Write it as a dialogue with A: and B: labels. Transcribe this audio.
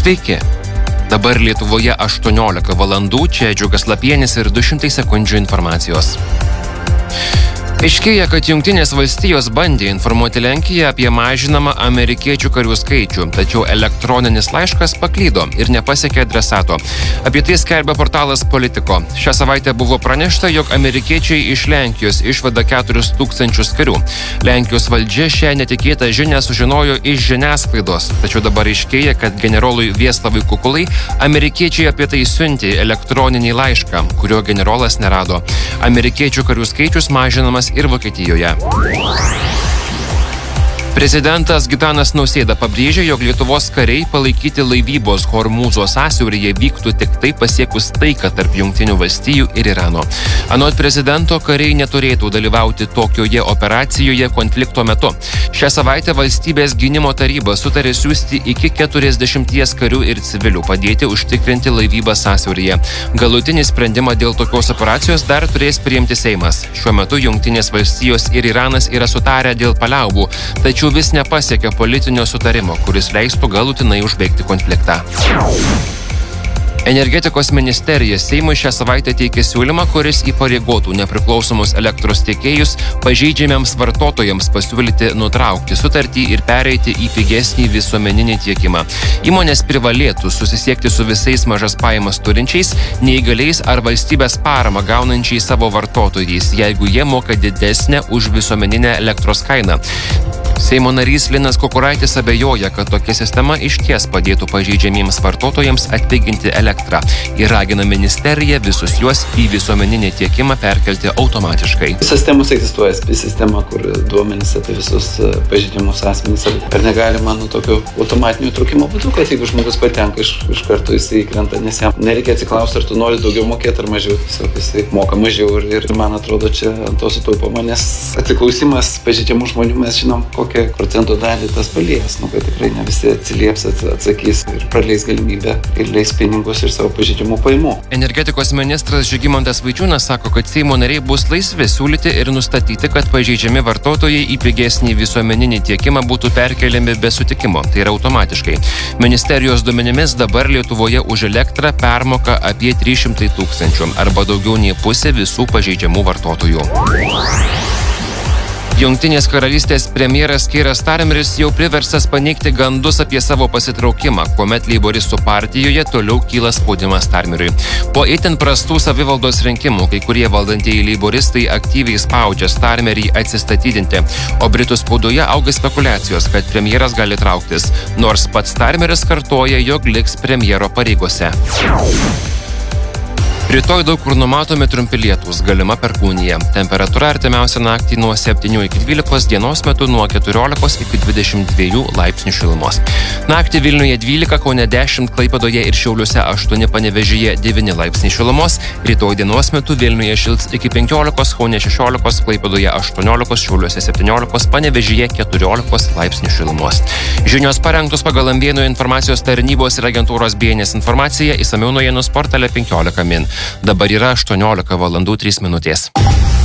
A: Sveiki. Dabar Lietuvoje 18 valandų, čia Džiugas Lapienis ir 200 sekundžių informacijos. Aiškėja, kad Jungtinės valstijos bandė informuoti Lenkiją apie mažinamą amerikiečių karių skaičių, tačiau elektroninis laiškas paklydo ir nepasiekė adresato. Apie tai skelbia portalas Politico. Šią savaitę buvo pranešta, jog amerikiečiai iš Lenkijos išvada 4000 karių. Lenkijos valdžia šią netikėtą žinią sužinojo iš žiniasklaidos, tačiau dabar aiškėja, kad generolui Vieslavui Kukulai amerikiečiai apie tai siuntė elektroninį laišką, kurio generolas nerado. Amerikiečių karių skaičius mažinamas ir Vokietijoje. Prezidentas Gitanas Nausėda pabrėžė, jog Lietuvos kariai palaikyti laivybos Hormūzo sąsiauryje vyktų tik tai pasiekus taiką tarp Jungtinių valstijų ir Irano. Anot prezidento, kariai neturėtų dalyvauti tokioje operacijoje konflikto metu. Šią savaitę Valstybės gynimo taryba sutarė siųsti iki 40 karių ir civilių padėti užtikrinti laivybą sąsiauryje. Galutinį sprendimą dėl tokios operacijos dar turės priimti Seimas. Šiuo metu Jungtinės valstijos ir Iranas yra sutarę dėl paliaubų, tačiau vis nepasiekė politinio sutarimo, kuris leistų galutinai užbaigti konfliktą. Energetikos ministerija Seimui šią savaitę teikė siūlymą, kuris įpareigotų nepriklausomus elektros tiekėjus pažeidžiamiems vartotojams pasiūlyti nutraukti sutartį ir pereiti į pigesnį visuomeninį tiekimą. Įmonės privalėtų susisiekti su visais mažas pajamas turinčiais, neįgaliais ar valstybės paramą gaunančiais savo vartotojais, jeigu jie moka didesnę už visuomeninę elektros kainą. Seimo narys Linas Kukuraitis abejoja, kad tokia sistema išties padėtų pažeidžiamiems vartotojams atpiginti elektrą ir ragina ministeriją visus juos į visuomeninį tiekimą perkelti automatiškai.
B: Sistemos egzistuoja, sistema, kur duomenys apie visus pažeidžiamus asmenys. Ar negalima tokio automatinio trūkimo būtų, kad jeigu žmogus patenka iš karto jisai įkrenta, nes jam nereikia atsiklausti, ar tu nori daugiau mokėti ar mažiau, tiesiog jisai moka mažiau ir man atrodo čia ant to sutaupoma, nes atsiklausimas pažeidžiamų žmonių mes žinom, kokią procentų dalį tas palies, kad tikrai ne visi atsilieps, atsakys ir praleis galimybę ir leis pinigus ir savo pažeidžiamų pajamų.
A: Energetikos ministras Žygimantas Vaičiūnas sako, kad Seimo nariai bus laisvi siūlyti ir nustatyti, kad pažeidžiami vartotojai į pigesnį visuomeninį tiekimą būtų perkeliami be sutikimo, tai yra automatiškai. Ministerijos duomenimis dabar Lietuvoje už elektrą permoka apie 300 000 arba daugiau nei pusė visų pažeidžiamų vartotojų. Jungtinės karalystės premjeras Keiras Starmeris jau priverstas paneigti gandus apie savo pasitraukimą, kuomet leiboristų partijoje toliau kyla spaudimas Starmeriui. Po itin prastų savivaldos rinkimų, kai kurie valdantieji leiboristai aktyviai spaudžia Starmerį atsistatydinti, o Britų spaudoje auga spekulacijos, kad premjeras gali trauktis, nors pats Starmeris kartoja, jog liks premjero pareigose. Rytoj daug kur numatomi trumpi lietūs, galima perkūnija. Temperatūra artimiausią naktį nuo 7 iki 12, dienos metu nuo 14 iki 22 laipsnių šilumos. Naktį Vilniuje 12, Kaune 10, Klaipėdoje ir Šiauliuose 8, Panevėžyje 9 laipsniai šilumos. Rytoj dienos metu Vilniuje šils iki 15, Kaune 16, Klaipėdoje 18, Šiauliuose 17, Panevėžyje 14 laipsnių šilumos. Žinios parengtos pagal Ambėnų informacijos tarnybos ir agentūros BNS informaciją, išsamiau naujienų portale 15 min. Dabar yra 18 valandų 3 minutės.